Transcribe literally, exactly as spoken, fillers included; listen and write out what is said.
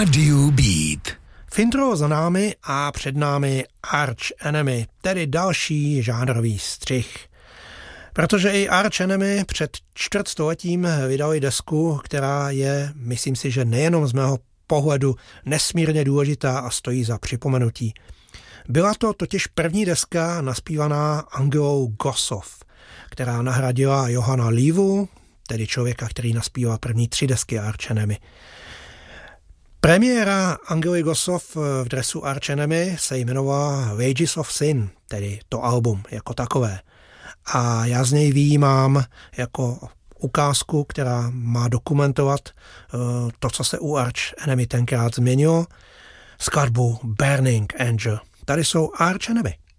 Radio Beat. Fintro za námi a před námi Arch Enemy, tedy další žánrový střih. Protože i Arch Enemy před čtvrtstoletím vydali desku, která je, myslím si, že nejenom z mého pohledu nesmírně důležitá a stojí za připomenutí. Byla to totiž první deska naspívaná Angelou Gossow, která nahradila Johana Leavu, tedy člověka, který naspíval první tři desky Arch Enemy. Premiéra Angely Gossow v dresu Arch Enemy se jmenovala Wages of Sin, tedy to album jako takové. A já z něj vyjímám jako ukázku, která má dokumentovat to, co se u Arch Enemy tenkrát změnilo, skladbu Burning Angel. Tady jsou Arch Enemy.